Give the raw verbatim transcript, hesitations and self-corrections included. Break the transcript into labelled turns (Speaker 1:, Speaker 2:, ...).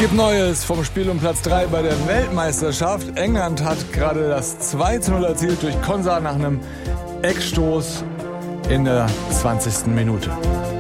Speaker 1: Gibt Neues vom Spiel um Platz drei bei der Weltmeisterschaft. England hat gerade das zwei zu null erzielt durch Konsa nach einem Eckstoß in der zwanzigsten Minute.